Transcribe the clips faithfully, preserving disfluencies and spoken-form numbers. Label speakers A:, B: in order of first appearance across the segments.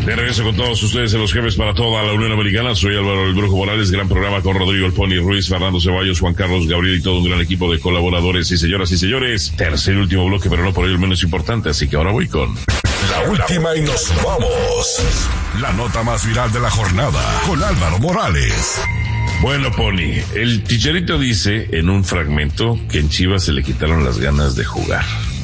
A: De regreso con todos ustedes en Los Jefes para toda la Unión Americana. Soy Álvaro el Brujo Morales, gran programa con Rodrigo El Pony Ruiz, Fernando Ceballos, Juan Carlos Gabriel y todo un gran equipo de colaboradores. Y señoras y señores, tercer y último bloque, pero no por ello el menos importante, así que ahora voy con...
B: La última y nos vamos. La nota más viral de la jornada con Álvaro Morales.
A: Bueno, Pony, el Chicharito dice en un fragmento que en Chivas se le quitaron las ganas de jugar.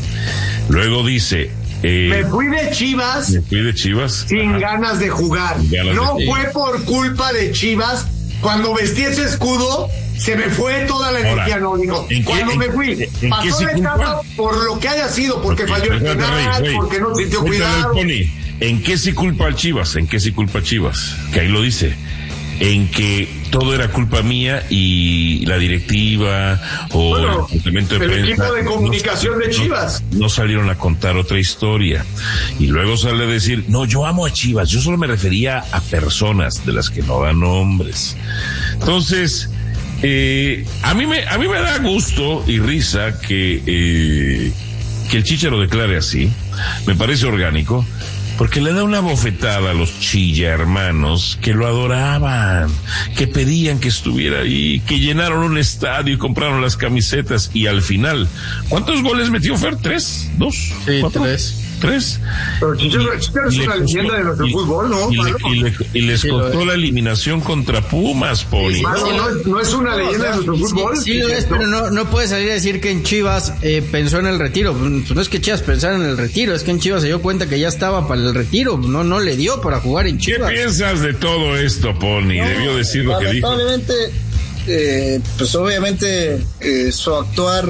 A: Luego dice... Eh,
C: me fui de Chivas.
A: Me fui de Chivas.
C: Sin Ajá. ganas de jugar. Ganas no de... fue por culpa de Chivas. Cuando vestí ese escudo, se me fue toda la Ahora, energía. No, digo, cuando qué, me fui, en, pasó la etapa por lo que haya sido, porque okay, falló el penal, porque no sintió cuidado.
A: Pony, ¿en qué se culpa al Chivas? ¿En qué se culpa a Chivas? Que ahí lo dice. En que todo era culpa mía y la directiva o
C: bueno,
A: el departamento de
C: el
A: prensa,
C: equipo de comunicación
A: no,
C: de Chivas
A: no, no salieron a contar otra historia y luego sale a decir no, yo amo a Chivas, yo solo me refería a personas de las que no dan nombres. Entonces eh, a mí me a mí me da gusto y risa que eh, que el Chícharo declare así, me parece orgánico. Porque le da una bofetada a los Chilla hermanos que lo adoraban, que pedían que estuviera ahí, que llenaron un estadio y compraron las camisetas y al final, ¿cuántos goles metió Fer? ¿Tres? ¿Dos?
D: Sí,
A: ¿Cuatro?
D: tres.
A: ¿Tres?
C: Pero Chicharo es una leyenda de nuestro
A: y,
C: fútbol, ¿no?
A: Y, le, y, le, y les sí, costó la eliminación contra Pumas, Poli.
C: Malo, no, es, no es una leyenda de nuestro fútbol.
D: Sí, sí lo es, pero no, no puede salir a decir que en Chivas eh, pensó en el retiro. Pues no es que Chivas pensara en el retiro, es que en Chivas se dio cuenta que ya estaba para el retiro. No, no le dio para jugar en Chivas.
A: ¿Qué piensas de todo esto, Pony? No, debió decir lo que dijo.
E: Lamentablemente, eh, pues obviamente eh, su actuar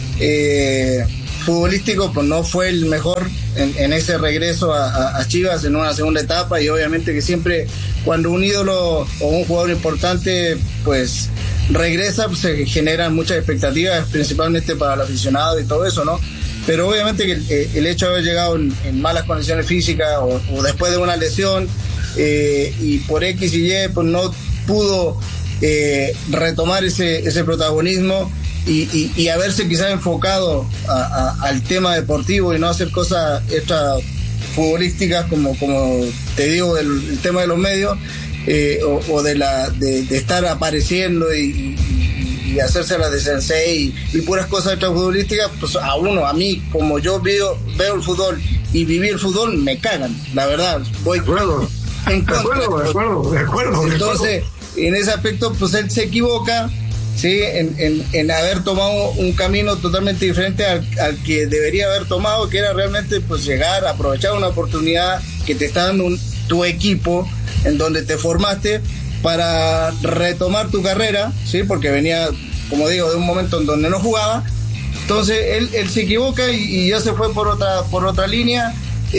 E: eh, futbolístico pues no fue el mejor en, en ese regreso a, a, a Chivas en una segunda etapa, y obviamente que siempre cuando un ídolo o un jugador importante pues regresa, pues se generan muchas expectativas, principalmente para el aficionado y todo eso, ¿no? Pero obviamente que el, el hecho de haber llegado en, en malas condiciones físicas o, o después de una lesión eh, y por X y Y pues no pudo eh, retomar ese, ese protagonismo y, y, y haberse quizás enfocado a, a, al tema deportivo y no hacer cosas extra futbolísticas como, como te digo, el, el tema de los medios eh, o, o de, la, de, de estar apareciendo y, y, y hacerse la de sensei y, y puras cosas extra futbolísticas, pues a uno, a mí, como yo veo, veo el fútbol y viví el fútbol, me cagan, la verdad, voy
C: de acuerdo,
E: en contra.
C: De acuerdo, de acuerdo, de acuerdo.
E: Entonces, en ese aspecto, pues él se equivoca, sí, en, en, en haber tomado un camino totalmente diferente al, al que debería haber tomado, que era realmente pues llegar, aprovechar una oportunidad que te está dando un, tu equipo en donde te formaste para retomar tu carrera, sí, porque venía, como digo, de un momento en donde no jugaba. Entonces él, él se equivoca y, y ya se fue por otra, por otra línea,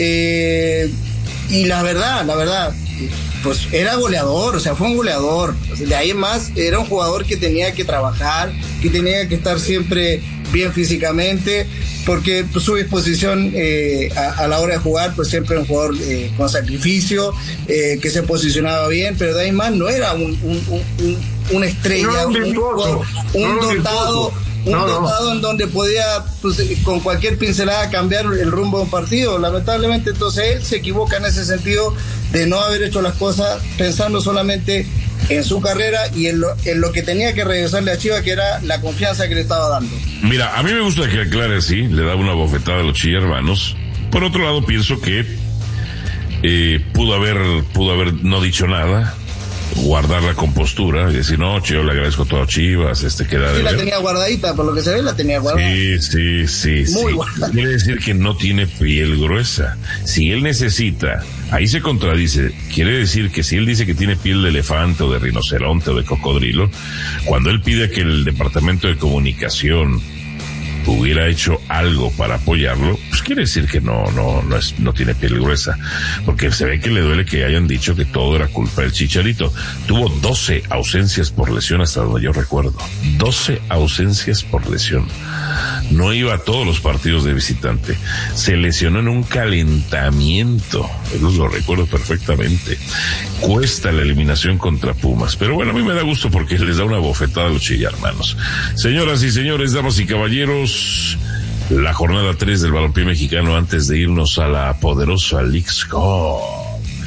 E: eh, y la verdad, la verdad, pues era goleador, o sea, fue un goleador. O sea, de ahí en más, era un jugador que tenía que trabajar, que tenía que estar siempre bien físicamente, porque pues, su disposición eh, a, a la hora de jugar, pues siempre un jugador eh, con sacrificio, eh, que se posicionaba bien, pero de ahí en más no era un, un, un, una estrella,
C: no,
E: un, un, jugador, un no, dotado. Un no, dotado no. en donde podía, pues, con cualquier pincelada cambiar el rumbo de un partido. Lamentablemente, entonces él se equivoca en ese sentido de no haber hecho las cosas pensando solamente en su carrera y en lo, en lo que tenía que regresarle a Chivas, que era la confianza que le estaba dando.
A: Mira, a mí me gusta que aclare así, le da una bofetada a los Chilla hermanos. Por otro lado, pienso que eh, pudo haber, pudo haber no dicho nada, guardar la compostura y decir, no, yo le agradezco todo a Chivas, este queda de
E: sí,
A: ver.
E: La tenía guardadita, por lo que se ve, la tenía guardada.
A: Sí, sí, sí,
E: Muy
A: sí.
E: guardada.
A: Quiere decir que no tiene piel gruesa. Si él necesita, ahí se contradice, quiere decir que si él dice que tiene piel de elefante o de rinoceronte o de cocodrilo, cuando él pide que el departamento de comunicación hubiera hecho algo para apoyarlo, pues quiere decir que no, no, no es, no tiene piel gruesa, porque se ve que le duele que hayan dicho que todo era culpa del Chicharito. Tuvo doce ausencias por lesión hasta donde yo recuerdo, doce ausencias por lesión. No iba a todos los partidos de visitante, se lesionó en un calentamiento, eso lo recuerdo perfectamente. Cuesta la eliminación contra Pumas, pero bueno, a mí me da gusto porque les da una bofetada a los Chilla hermanos. Señoras y señores, damas y caballeros, la jornada tres del balompié mexicano antes de irnos a la poderosa Leagues Cup.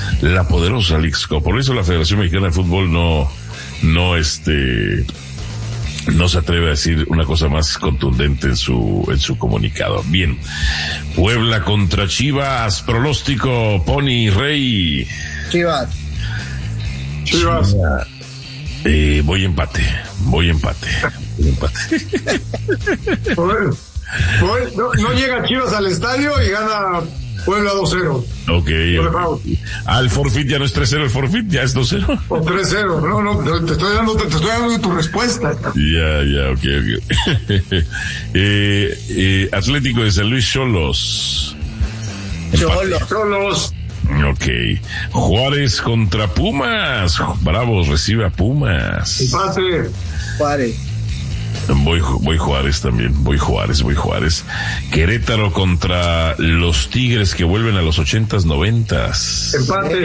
A: la poderosa Leagues Cup. Por eso la Federación Mexicana de Fútbol no, no este, no se atreve a decir una cosa más contundente en su, en su comunicado. Bien. Puebla contra Chivas, pronóstico, Pony Rey.
E: Chivas.
C: Chivas.
A: Chivas. Eh, voy empate, voy empate, voy empate.
C: Bueno, no, no llega Chivas al estadio y gana Puebla dos cero.
A: Ok, okay. Ah, el forfeit ya no es tres cero, el forfeit ya es dos cero.
C: O tres cero, no, no, te estoy dando, te, te estoy dando tu respuesta.
A: Ya, ya, ok, ok. eh, eh, Atlético de San Luis, Xolos.
E: Xolos.
C: Xolos.
A: Ok. Juárez contra Pumas. Bravos recibe a Pumas.
C: Empate.
E: Juárez.
A: Voy, voy Juárez también. Voy Juárez, voy Juárez. Querétaro contra los Tigres que vuelven a los ochentas, noventas.
C: Empate.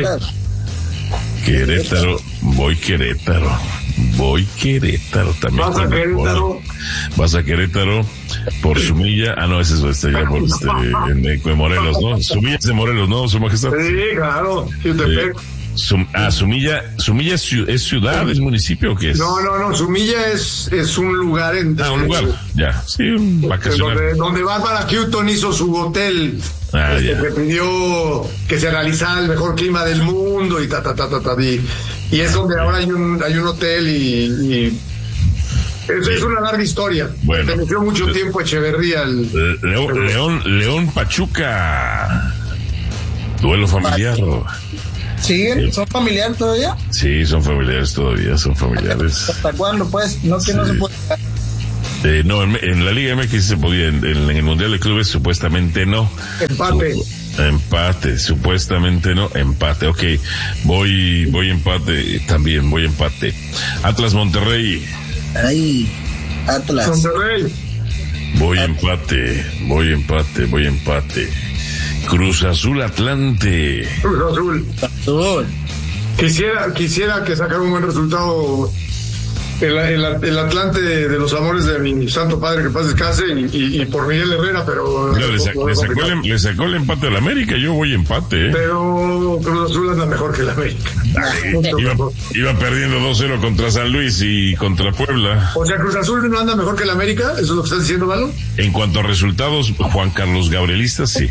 A: Querétaro. Voy Querétaro. Voy Querétaro también.
C: Vas a Querétaro.
A: Vas a Querétaro por Sumilla. Ah, no, ese es este, ya por este, en, en Morelos, ¿no? Sumilla es de Morelos, ¿no? Su majestad.
C: Sí, claro. Jutepec.
A: Sum, ah, Sumilla, Sumilla es, es ciudad, es municipio o qué es?
C: No, no, no, Sumilla es, es un lugar en...
A: Ah, un lugar, ya, sí, un vacacional.
C: Donde, donde Bárbara Houghton hizo su hotel,
A: ah,
C: este,
A: ya.
C: que pidió que se analizara el mejor clima del mundo y ta, ta, ta, ta, ta, y, y es donde ahora hay un, hay un hotel y... y es, es una larga historia.
A: Bueno,
C: perteneció mucho tiempo a Echeverría. El,
A: León,
C: el,
A: León, León Pachuca. Duelo familiar.
E: ¿Siguen? ¿Son familiares todavía?
A: Sí, son familiares todavía, son familiares.
E: ¿Hasta cuándo? Pues, no que sí. No se puede.
A: Eh, no, en, en la Liga M X se podía, en, en el Mundial de Clubes supuestamente no.
C: Empate.
A: Su, empate, supuestamente no, empate. Ok, voy, voy empate, también voy empate. Atlas Monterrey.
E: Ay, Atlas.
C: Monterrey.
A: Voy empate, voy empate, voy empate. Cruz Azul Atlante.
C: Cruz Azul.
E: Azul.
C: Quisiera, quisiera que sacara un buen resultado el, el, el Atlante de, de los amores de mi santo padre, que paz descanse, y, y, y por Miguel Herrera, pero...
A: No, le, sacó, le, sacó el, le sacó el empate al América, yo voy empate. ¿eh?
C: Pero Cruz Azul anda mejor que el América.
A: Iba, iba perdiendo dos cero contra San Luis y contra Puebla.
C: O sea, Cruz Azul no anda mejor que el América, ¿eso es lo que estás diciendo, Valo?
A: En cuanto a resultados, Juan Carlos Gabrielistas, sí.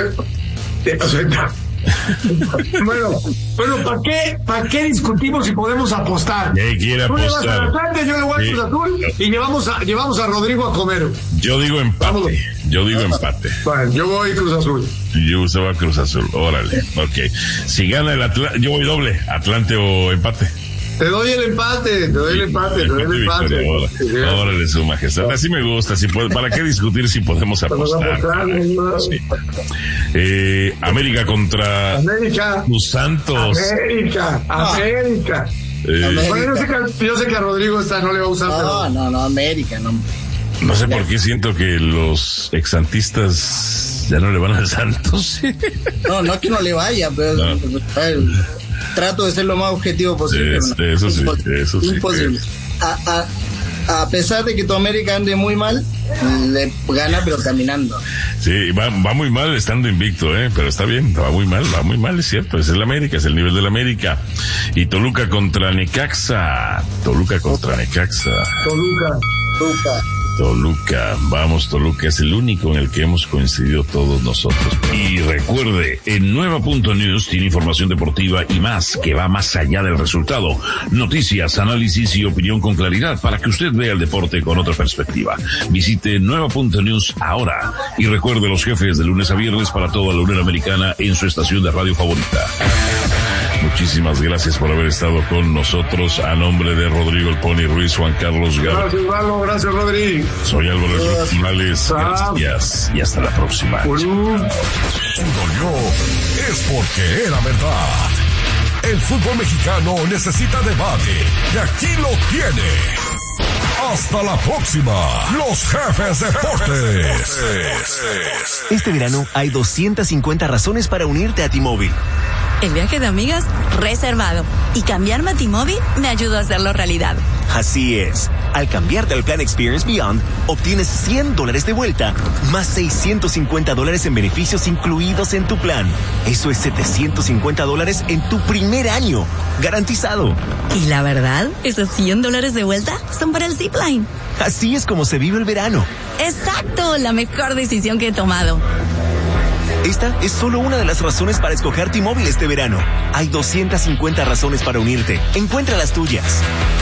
C: bueno, bueno, ¿para qué, ¿para qué discutimos si podemos apostar?
A: ¿Qué quiere
C: Tú
A: apostar?
C: Tú le vas a Atlante, yo le voy a Cruz Azul y llevamos a, llevamos a Rodrigo a comer.
A: Yo digo empate. Vámonos. Yo digo empate.
C: Bueno, yo voy Cruz Azul.
A: Yo usted va a Cruz Azul. Órale. Ok. Si gana el Atlante, yo voy doble. Atlante o empate.
C: Te doy el empate, te doy el empate, te doy el empate.
A: Órale, órale, su majestad. Así me gusta. Si puede, ¿para qué discutir si podemos apostar? Sí. Eh, América contra
C: América.
A: Los Santos.
C: América, América. Eh, bueno, yo, sé que, yo sé que a Rodrigo esta no le va a usar.
E: No, pero... no, no, América, no.
A: No sé por qué siento que los exsantistas ya no le van al Santos.
E: No, no es que no le vaya, pero... No. Trato de ser lo más objetivo posible.
A: Es, no, eso, sí, eso sí,
E: imposible. A, a, a pesar de que tu América ande muy mal, le gana pero caminando.
A: Sí, va, va muy mal estando invicto, ¿eh? Pero está bien, va muy mal, va muy mal, es cierto. Es el América, es el nivel del América. Y Toluca contra Necaxa. Toluca contra Necaxa.
C: Toluca.
E: Toluca.
A: Toluca, vamos Toluca, es el único en el que hemos coincidido todos nosotros. Y recuerde, en Nueva Punto News tiene información deportiva y más, que va más allá del resultado. Noticias, análisis y opinión con claridad para que usted vea el deporte con otra perspectiva. Visite Nueva Punto News ahora y recuerde los jefes de lunes a viernes para toda la Unión Americana en su estación de radio favorita. Muchísimas gracias por haber estado con nosotros. A nombre de Rodrigo El Pony Ruiz, Juan Carlos Gar.
C: Gracias, Valo. Gracias, Rodrigo.
A: Soy Álvaro Morales. Gracias. Y hasta la próxima.
B: Si dolió, es porque era verdad. El fútbol mexicano necesita debate. Y aquí lo tiene. Hasta la próxima. Los Jefes Deportes.
F: Este verano hay doscientas cincuenta razones para unirte a T-Mobile.
G: El viaje de amigas reservado. Y cambiarme a T-Mobile me ayudó a hacerlo realidad.
F: Así es. Al cambiarte al plan Experience Beyond, obtienes cien dólares de vuelta, más seiscientos cincuenta dólares en beneficios incluidos en tu plan. Eso es setecientos cincuenta dólares en tu primer año. Garantizado.
G: Y la verdad, esos cien dólares de vuelta son para el Zipline.
F: Así es como se vive el verano.
G: Exacto, la mejor decisión que he tomado.
F: Esta es solo una de las razones para escoger T-Mobile este verano. Hay doscientas cincuenta razones para unirte. Encuentra las tuyas.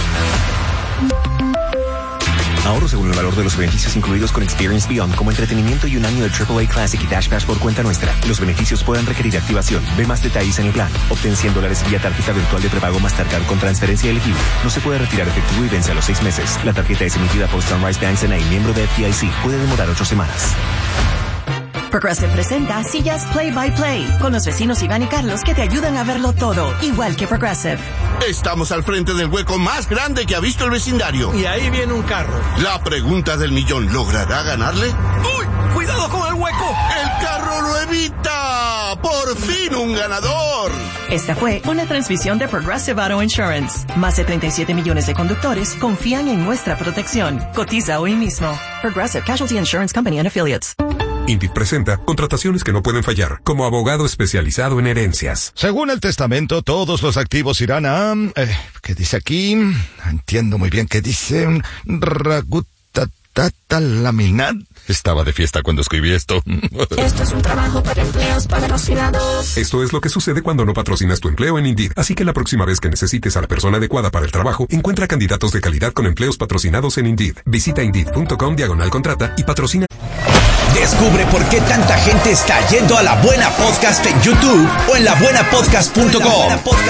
F: Ahorro según el valor de los beneficios incluidos con Experience Beyond, como entretenimiento y un año de triple A Classic y Dash Pass por cuenta nuestra. Los beneficios pueden requerir activación. Ve más detalles en el plan. Obtén cien dólares vía tarjeta virtual de prepago Mastercard con transferencia elegible. No se puede retirar efectivo y vence a los seis meses. La tarjeta es emitida por Sunrise Bank N A, miembro de F D I C. Puede demorar ocho semanas.
H: Progressive presenta Sillas Play by Play con los vecinos Iván y Carlos que te ayudan a verlo todo, igual que Progressive.
I: Estamos al frente del hueco más grande que ha visto el vecindario.
J: Y ahí viene un carro.
I: La pregunta del millón, ¿logrará ganarle?
J: ¡Uy! ¡Cuidado con el hueco!
I: ¡El carro lo evita! ¡Por fin un ganador!
H: Esta fue una transmisión de Progressive Auto Insurance. Más de treinta y siete millones de conductores confían en nuestra protección. Cotiza hoy mismo. Progressive Casualty Insurance Company and Affiliates.
K: Indeed presenta contrataciones que no pueden fallar, como abogado especializado en herencias.
L: Según el testamento, todos los activos irán a... Eh, ¿Qué dice aquí? Entiendo muy bien qué dice. Ragutatata laminat. Estaba de fiesta cuando escribí esto.
M: Esto es un trabajo para empleos patrocinados.
K: Esto es lo que sucede cuando no patrocinas tu empleo en Indeed. Así que la próxima vez que necesites a la persona adecuada para el trabajo, encuentra candidatos de calidad con empleos patrocinados en Indeed. Visita Indeed.com diagonal contrata y patrocina.
N: Descubre por qué tanta gente está yendo a La Buena Podcast en YouTube o en la buena podcast punto com.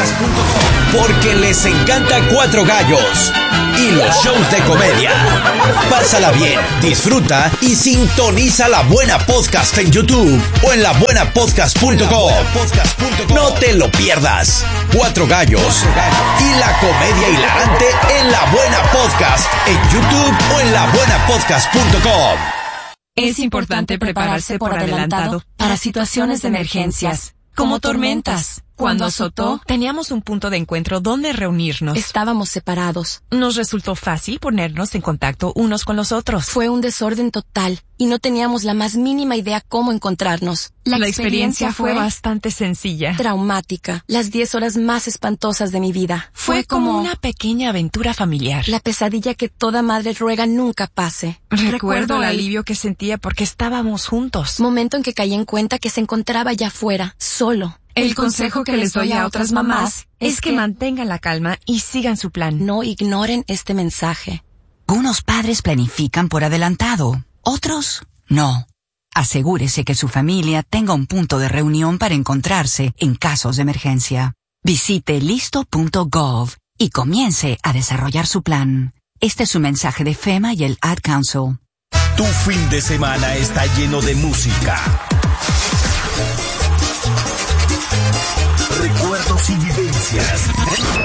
N: Porque les encanta Cuatro Gallos y los shows de comedia. Pásala bien, disfruta y sintoniza La Buena Podcast en YouTube o en la buena podcast punto com. No te lo pierdas. Cuatro Gallos y la comedia hilarante en La Buena Podcast en YouTube o en la buena podcast punto com.
O: Es importante prepararse por adelantado para situaciones de emergencias, como tormentas. Cuando azotó, teníamos un punto de encuentro donde reunirnos.
P: Estábamos separados.
O: Nos resultó fácil ponernos en contacto unos con los otros.
P: Fue un desorden total y no teníamos la más mínima idea cómo encontrarnos.
O: La, la experiencia, experiencia fue bastante sencilla.
P: Traumática. Las diez horas más espantosas de mi vida.
O: Fue, fue como una pequeña aventura familiar.
P: La pesadilla que toda madre ruega nunca pase.
O: Recuerdo, Recuerdo el alivio que sentía porque estábamos juntos.
P: Momento en que caí en cuenta que se encontraba allá afuera, solo.
O: El consejo que les doy a otras mamás es que mantengan la calma y sigan su plan.
P: No ignoren este mensaje.
Q: Unos padres planifican por adelantado, otros no. Asegúrese que su familia tenga un punto de reunión para encontrarse en casos de emergencia. Visite listo punto gov y comience a desarrollar su plan. Este es un mensaje de FEMA y el Ad Council.
N: Tu fin de semana está lleno de música, recuerdos y videos.